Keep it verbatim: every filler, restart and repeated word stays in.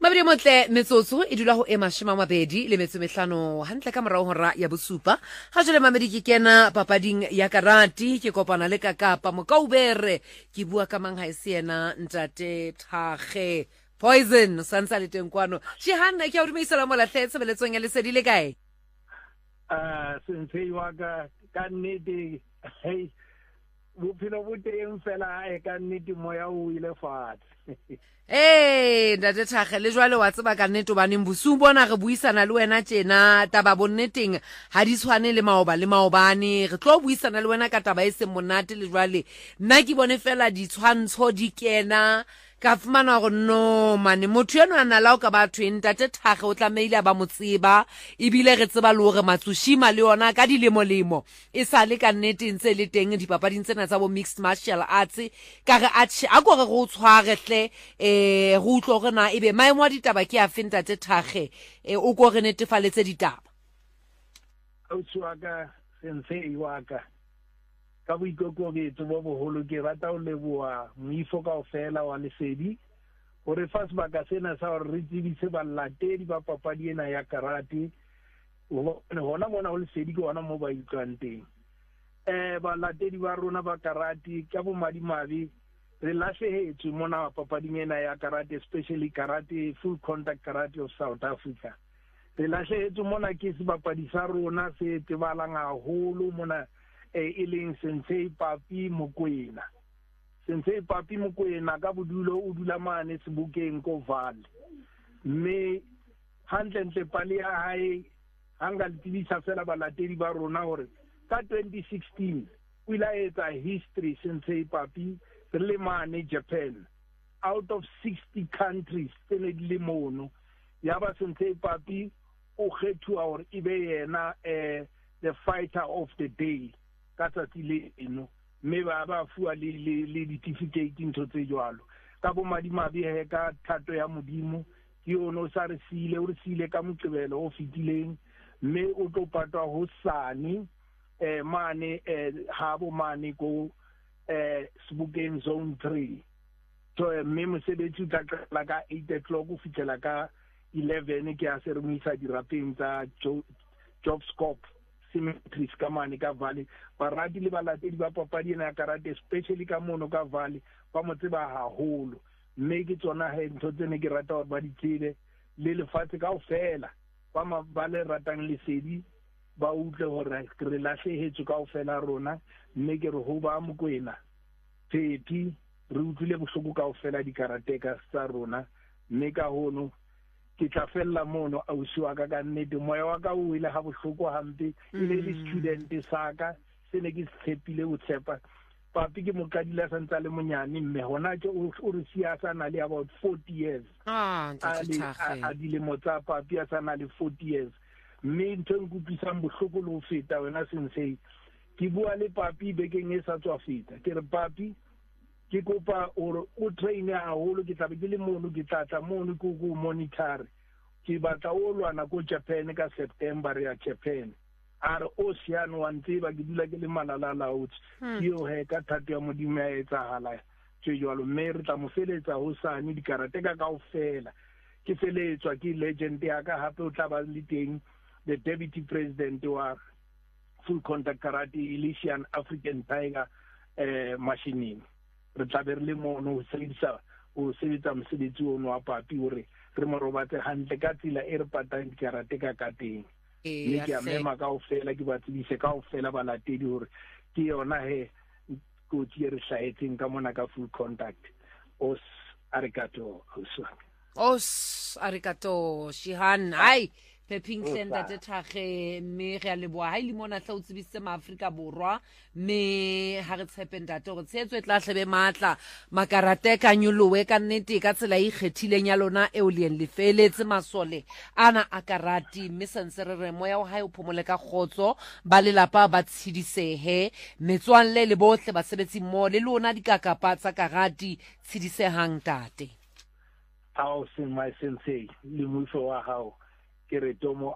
Mabedi motle metsotso e dula ho ema shema mabedi le metso mehlano hantle ka morao hora ya bosupa ha jole mamedi ke kena papading ya karate ke kopana le kakapa mokaubere ke bua ka mang ha isiena ntate Thage Poison sansa le teng kwano Shihanna ke a dumeisela mo la tletse beletsong ya lesedi le kae ah sentse wa ka ka nnete hey bophelo bo teng fela e ka nnete moya o ile fatshe Eh ntate Thage le jwale wa tseba ka nnete baneng bosu bona re buisana le wena tjena taba bonneteng ha di tshwane le maoba le maobane re tlo buisana le wena ka taba e se monate le jwale nna ke bone fela di tshwantsho di kena ka fumana gore no mane motho eno a nala o ka batho e ntate Thage o tlameile ba motseba ebile re tseba le hore Matsushima le yona ka dilemolemo e sa le ka nnete ntse le teng dipapading tsena tsa bo mixed martial arts ka re atshi a go re go tshwarehle eh go utlo gore na ebe maemo a ditaba ke a fe ntate Thage o go re netefaletse ditaba o tswaka sense wa ka ka boikokobetso bo boholo ke rata o leboa moifo kaofela wa lesedi gore fa sebaka sena sa gore re tsebise ballatedi ba papadi ena ya karate hona mona o lesedi ke hona mo ba itlwang teng eh ballatedi ba rona ba karate ka bo madimabe re lahlehetswe mona papading ena ya karate, especially karate, full contact karate of South Africa. Re lahlehetswe mona ke sebapadi sa rona se tebalang haholo mona e leng Sensei Papi Mokoena. Sensei Papi Mokoena ka bodulo o dula mane Sebokeng ko Vaal. Mme hantle ntle pale ya hae hanga ditibisa fela balatedi ba rona hore ka twenty sixteen o ila etsa history Sensei Papi le mane Japan. Out of sixty countries tene di mono ya ba Sensei Papi o kgethuwa hore ibe yena eh the fighter of the day. Ka tsatsi le eno me ba ba fuwa le le certificate ntho tse jwalo ka bo madimabe he ka thato ya modimo ke ono sa re sile o re sile ka motlebelo o fitileng me o tlo patwa ho sane eh mane eh ha bo mane go eh Sebokeng zone three so me mosebetsi ka la ka eight o'clock o fitela ka eleven ke a se re misa dirapeng tsa job scope symmetries ka mane ka Valley baradi le balatedi ba papadi ena ya karate especially ka mono ka Valley ba motseba haholo mme ke tsona he ntho tsene ke rata hore ba di tsebe le lefatshe kaofela ba ma ba le ratang lesedi ba utlwe hore re lahlehetswe kaofela rona mme ke re ho ba Mokoena Tshepi re utlwile bohloko kaofela di karateka tsa rona mme ka hono ke tla fella mono a usiwa ka ka nnete moya wa ka o ile ha bohloko hampe ile le student saka se ne ke tshepile o tshepa Papi ke mokadila santsa le monyane mme hona ke o re siasa na le about forty years ah ntate Thage a dile motsa Papi a sana le forty years mme ntho nkupisa bohloko le ho feta wena Sensei ke bua le Papi bekeng e sa tswa feta ke re Papi ke kopa o o train haholo ke tla be ke le mono ke tlatla mono go go monitor ke batla o lwana go Japan ka September ya Japan are ocean one tseba ke dula ke le malala laots yo he ka thato ya modimo ya etsahala tse jwalo mme re tla mo feletsa ho sane di karateka kaofela ke feletswa ke legend ya ka hape o tla ba le teng the deputy president wa full contact karate Elysian African Tiger eh machining re tla be re le mono o sebedisa o sebetsa mosebetsi ono wa Papi hore re mo robatse hantle ka tsela e re patang karate ka ka teng le ke a mema kaofela ke ba tsebise kaofela balatedi hore ke yona he go tsere hlaetseng ka mona ka full contact os arigato os arigato Shihan ai Peping ntate Thage mme re a leboa ha ile mona tla o tsebise maAfrika borwa me ha re tshepe ntate gore tshetso e tla hlebe matla makarate ka nyolowe ka nnete ka tsela e kgethileng ya lona e o leng le feletse masole ana a karate mme sense re re moya o hae o phomole ka khotso ba le lapa ba tshidisehe metswanle le bohle ba sebetsi mo le lona dikakapa tsa karate tshidisehang tate how sin my Sensei le mufo wa hao ke re tomo